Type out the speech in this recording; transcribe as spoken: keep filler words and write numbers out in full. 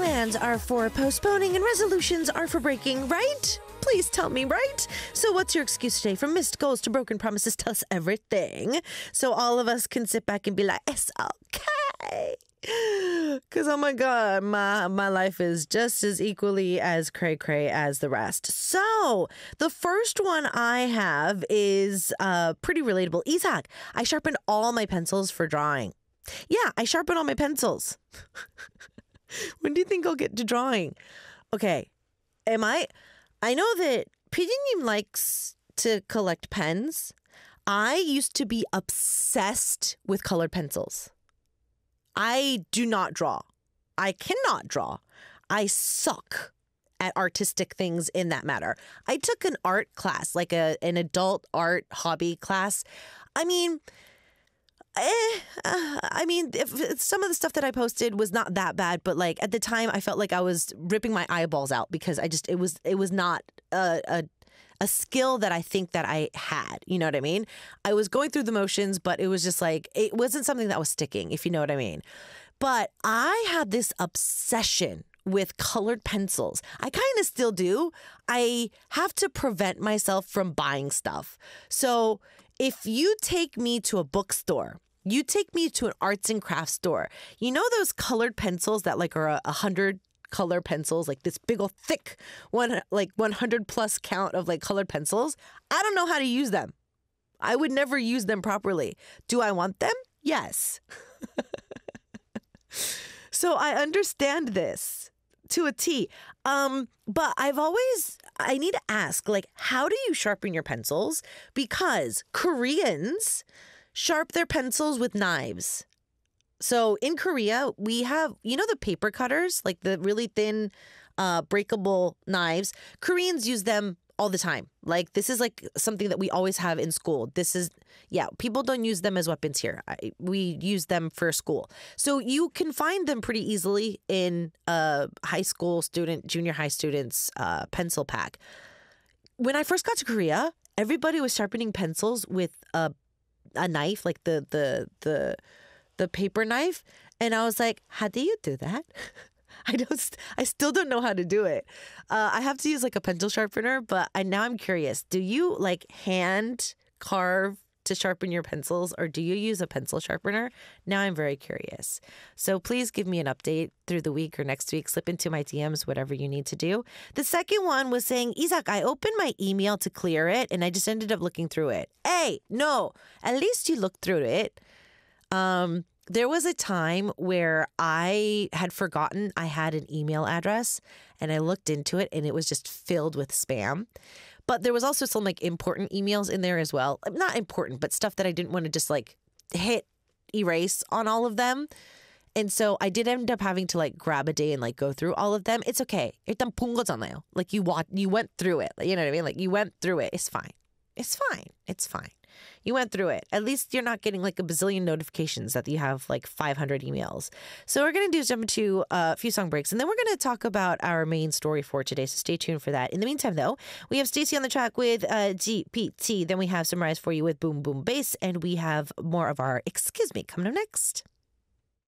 plans are for postponing and resolutions are for breaking, right? Please tell me, right? So what's your excuse today? From missed goals to broken promises, tell us everything. So all of us can sit back and be like, it's okay. Because, oh my God, my, my life is just as equally as cray-cray as the rest. So the first one I have is uh, pretty relatable. Isaac, I sharpened all my pencils for drawing. Yeah, I sharpen all my pencils. When do you think I'll get to drawing? Okay, am I... I know that Pidinim likes to collect pens. I used to be obsessed with colored pencils. I do not draw. I cannot draw. I suck at artistic things in that matter. I took an art class, like a an adult art hobby class. I mean... Eh, uh, I mean, if, if some of the stuff that I posted was not that bad, but like at the time I felt like I was ripping my eyeballs out because I just, it was, it was not a, a, a skill that I think that I had, you know what I mean? I was going through the motions, but it was just like, it wasn't something that was sticking, if you know what I mean. But I had this obsession with colored pencils. I kind of still do. I have to prevent myself from buying stuff. So if you take me to a bookstore, you take me to an arts and crafts store. You know those colored pencils that like are a, a hundred color pencils, like this big old thick one, like one hundred plus count of like colored pencils. I don't know how to use them. I would never use them properly. Do I want them? Yes. So I understand this to a T. Um, but I've always, I need to ask, like, how do you sharpen your pencils? Because Koreans sharp their pencils with knives. So in Korea, we have, you know, the paper cutters, like the really thin, uh, breakable knives. Koreans use them all the time. Like, this is like something that we always have in school. This is, yeah, people don't use them as weapons here. I, we use them for school. So you can find them pretty easily in a high school student, junior high students' uh, pencil pack. When I first got to Korea, everybody was sharpening pencils with a a knife, like the the the the paper knife, and I was like, how do you do that? I don't. I still don't know how to do it. Uh, I have to use like a pencil sharpener, but I now I'm curious. Do you like hand carve to sharpen your pencils, or do you use a pencil sharpener? Now I'm very curious. So please give me an update through the week or next week. Slip into my D Ms, whatever you need to do. The second one was saying, Isaac, I opened my email to clear it, and I just ended up looking through it. Hey, no, at least you looked through it. Um. There was a time where I had forgotten I had an email address, and I looked into it and it was just filled with spam. But there was also some like important emails in there as well. Not important, but stuff that I didn't want to just like hit erase on all of them. And so I did end up having to like grab a day and like go through all of them. It's okay. 일단 본 거잖아요. Like you wa- you went through it. You know what I mean? Like you went through it. It's fine. It's fine. It's fine. You went through it. At least you're not getting like a bazillion notifications that you have like five hundred emails. So what we're going to do is jump into a few song breaks, and then we're going to talk about our main story for today. So stay tuned for that. In the meantime, though, we have Stacey on the track with uh, G P T. Then we have Summarize for you with Boom Boom Bass, and we have more of our Excuse Me coming up next.